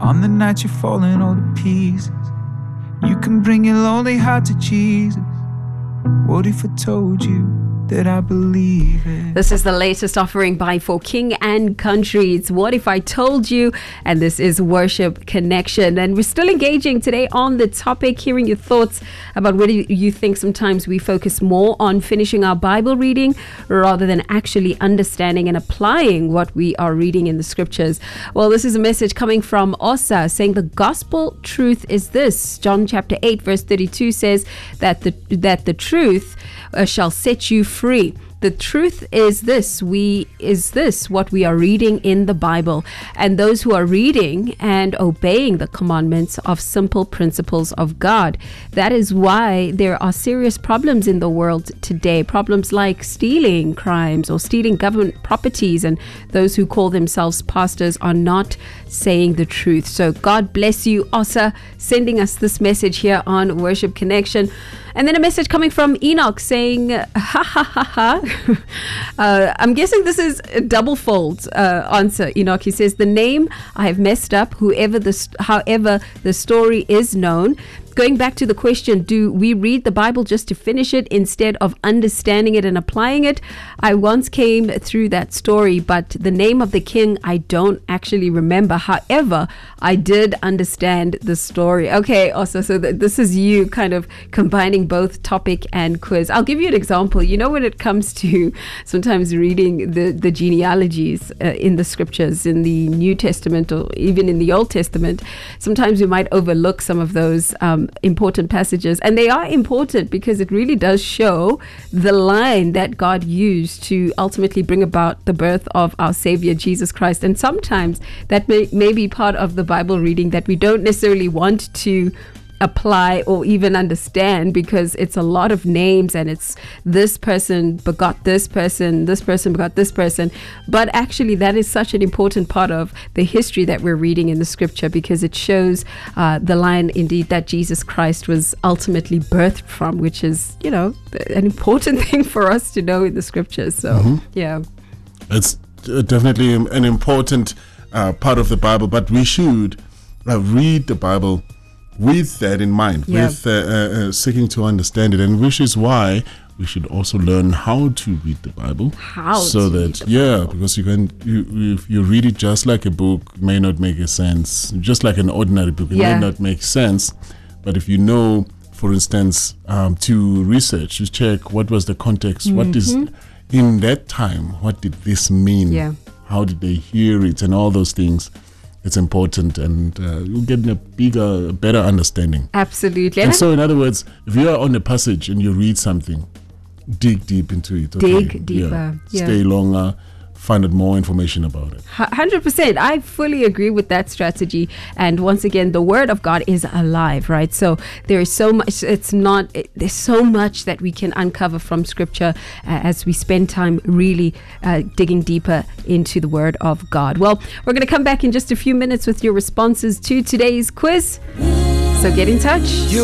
On the night you're falling all to pieces, you can bring your lonely heart to Jesus. What if I told you that I believe it? This is the latest offering by For King and Country. It's What If I Told You? And this is Worship Connection. And we're still engaging today on the topic, hearing your thoughts about whether you think sometimes we focus more on finishing our Bible reading rather than actually understanding and applying what we are reading in the scriptures. Well, this is a message coming from Osa saying the gospel truth is this. John chapter 8 verse 32 says that the truth shall set you free. The truth is this, what we are reading in the Bible, and those who are reading and obeying the commandments of simple principles of God. That is why there are serious problems in the world today, problems like stealing crimes or stealing government properties, and those who call themselves pastors are not saying the truth. So God bless you, Osa, sending us this message here on Worship Connection. And then a message coming from Enoch saying, ha ha ha ha. I'm guessing this is a double fold answer, Enoch. He says, the name I have messed up, however the story is known. Going back to the question, do we read the Bible just to finish it instead of understanding it and applying it? I once came through that story, but the name of the king I don't actually remember. However, I did understand the story. Okay, also, so this is you kind of combining both topic and quiz. I'll give you an example. You know, when it comes to sometimes reading the genealogies in the scriptures, in the New Testament or even in the Old Testament, sometimes we might overlook some of those important passages, and they are important because it really does show the line that God used to ultimately bring about the birth of our Savior Jesus Christ. And sometimes that may be part of the Bible reading that we don't necessarily want to apply or even understand, because it's a lot of names and it's this person begot this person begot this person. But actually that is such an important part of the history that we're reading in the scripture, because it shows the line indeed that Jesus Christ was ultimately birthed from, which is, you know, an important thing for us to know in the scriptures. So yeah, it's definitely an important part of the Bible, but we should read the Bible with that in mind, with seeking to understand it, and which is why we should also learn how to read the Bible. Because you read it just like a book, it may not make a sense, just like an ordinary book, it may not make sense. But if you know, for instance, to research, to check what was the context, what is in that time, what did this mean, how did they hear it, and all those things. It's important, and you'll get a better understanding. Absolutely. And so, in other words, if you are on a passage and you read something, dig deep into it. Dig deeper. Stay longer. Find out more information about it. 100%. I fully agree with that strategy. And once again, the Word of God is alive, right? So there is so much. There's so much that we can uncover from Scripture as we spend time really digging deeper into the Word of God. Well, we're going to come back in just a few minutes with your responses to today's quiz. So get in touch.